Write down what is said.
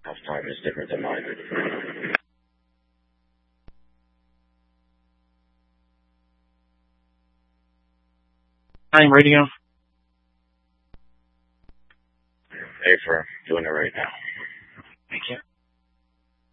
Half time is different than mine. Time radio. Pay for doing it right now. Thank you.